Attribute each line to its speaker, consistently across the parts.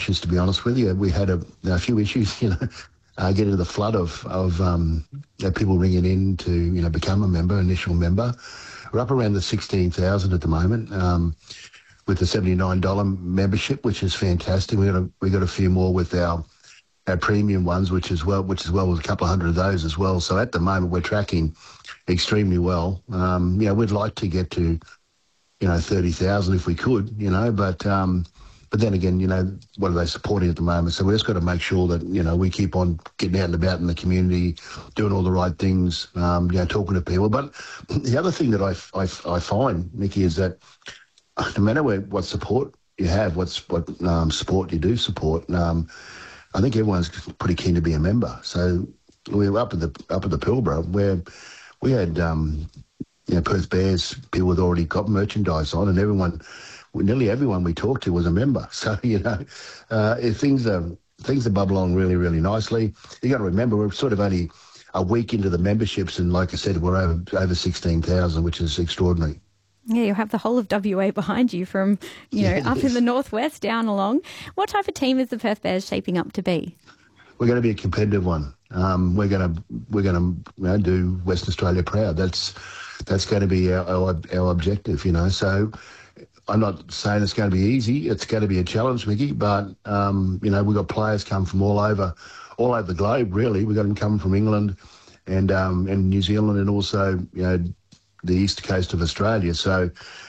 Speaker 1: issues, to be honest with you. We had a few issues, getting to the flood of people ringing in to, become a member, initial member. We're up around the 16,000 at the moment with the $79 membership, which is fantastic. We got a few more with our premium ones, which as well was a couple of hundred of those as well. So at the moment we're tracking extremely well. We'd like to get to 30,000 if we could, but then again, what are they supporting at the moment? So we've just got to make sure that, we keep on getting out and about in the community, doing all the right things, talking to people. But the other thing that I find, Mickey, is that no matter what support you have, what sport you do support, I think everyone's pretty keen to be a member. So we were up at the Pilbara where we had Perth Bears people had already got merchandise on, and nearly everyone we talked to was a member. So things are bubbling along really, really nicely. You got to remember we're sort of only a week into the memberships, and like I said, we're over 16,000, which is extraordinary.
Speaker 2: Yeah, you'll have the whole of WA behind you from, up in the northwest down along. What type of team is the Perth Bears shaping up to be?
Speaker 1: We're going to be a competitive one. We're going to do Western Australia proud. That's going to be our objective. So I'm not saying it's going to be easy. It's going to be a challenge, Mickey. But we've got players come from all over the globe. Really, we've got them coming from England and New Zealand, and also the east coast of Australia. So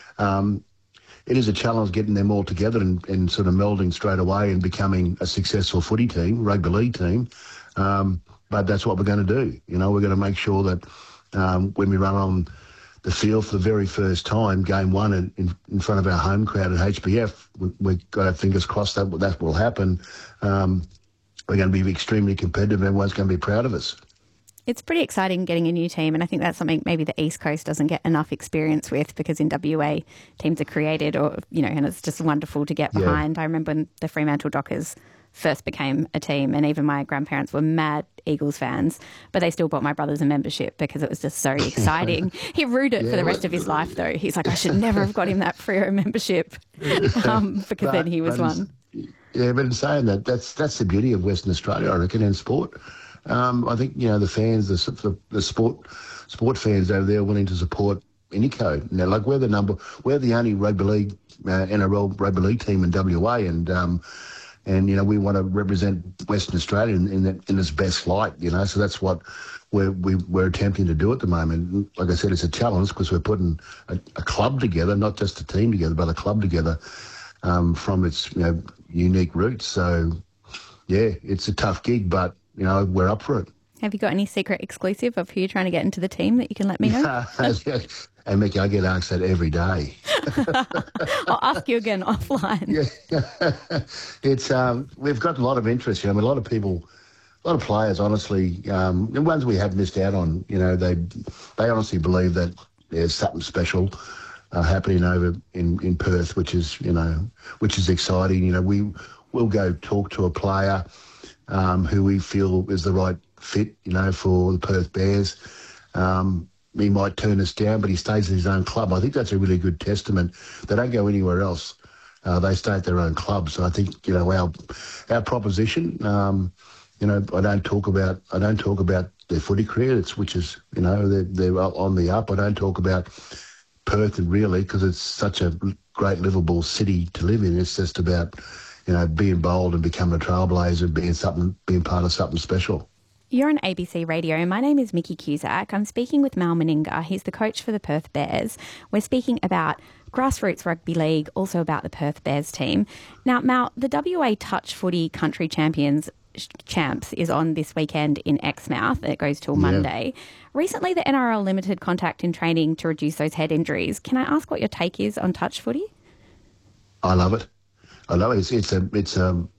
Speaker 1: it is a challenge getting them all together and sort of melding straight away and becoming a successful footy team, rugby league team. But that's what we're going to do. We're going to make sure that when we run on the field for the very first time, game one in front of our home crowd at HBF, we've got our fingers crossed that will happen. We're going to be extremely competitive and everyone's going to be proud of us.
Speaker 2: It's pretty exciting getting a new team, and I think that's something maybe the East Coast doesn't get enough experience with, because in WA teams are created and it's just wonderful to get behind. I remember when the Fremantle Dockers first became a team, and even my grandparents were mad Eagles fans, but they still bought my brothers a membership because it was just so exciting. He rooted for the rest of his life, though. He's like, I should never have got him that Freo membership because then he was one.
Speaker 1: Yeah, but in saying that, that's the beauty of Western Australia, I reckon, in sport. I think, the fans, the sport fans over there are willing to support any code. Like we're the only rugby league, NRL rugby league team in WA, and we want to represent Western Australia in its best light, so that's what we're attempting to do at the moment. Like I said, it's a challenge because we're putting a club together, not just a team together, but a club together from its unique roots. So, yeah, it's a tough gig, but we're up for it.
Speaker 2: Have you got any secret exclusive of who you're trying to get into the team that you can let me know?
Speaker 1: And Mickey, I get asked that every day.
Speaker 2: I'll ask you again offline.
Speaker 1: Yeah. It's we've got a lot of interest. A lot of people, a lot of players, honestly, the ones we have missed out on. They honestly believe that there's something special happening over in Perth, which is exciting. We'll go talk to a player who we feel is the right fit, for the Perth Bears. He might turn us down, but he stays in his own club. I think that's a really good testament. They don't go anywhere else. They stay at their own club. So I think, our proposition, I don't talk about their footy career, which is, they're on the up. I don't talk about Perth really, because it's such a great livable city to live in. It's just about, being bold and becoming a trailblazer, being part of something special.
Speaker 2: You're on ABC Radio. My name is Mickey Cusack. I'm speaking with Mal Meninga. He's the coach for the Perth Bears. We're speaking about grassroots rugby league, also about the Perth Bears team. Now, Mal, the WA Touch Footy Country Champs is on this weekend in Exmouth. It goes till Monday. Recently, the NRL limited contact in training to reduce those head injuries. Can I ask what your take is on touch footy?
Speaker 1: I love it. I know it's